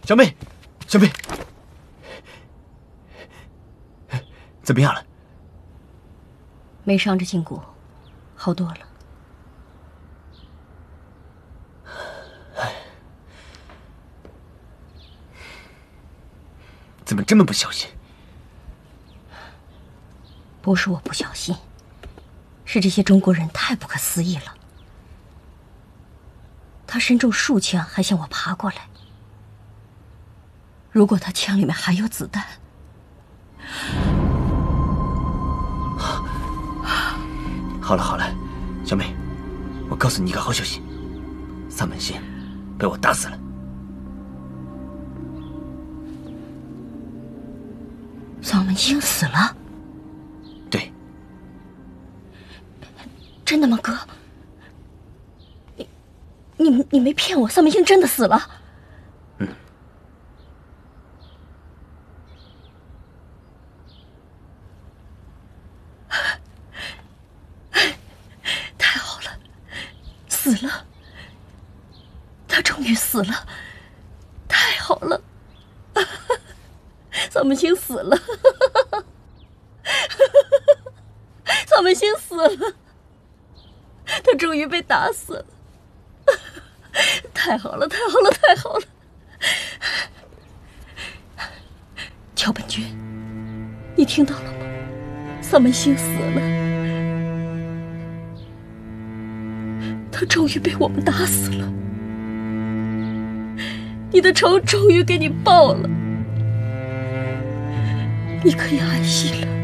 小妹，小妹，怎么样了？ 没伤着胫骨，好多了。 怎么这么不小心？ 不是我不小心，是这些中国人太不可思议了。他身中数枪，还向我爬过来。如果他枪里面还有子弹， 好了好了，小妹，我告诉你一个好消息，萨满星被我打死了。 丧门星死了？ 对。 真的吗，哥？你没骗我，丧门星真的死了？ 嗯。 太好了，死了，他终于死了，太好了，丧门星死了，丧门星死了，他终于被打死了，太好了，太好了，太好了！乔本君，你听到了吗？丧门星死了，他终于被我们打死了，你的仇终于给你报了，你可以安息了。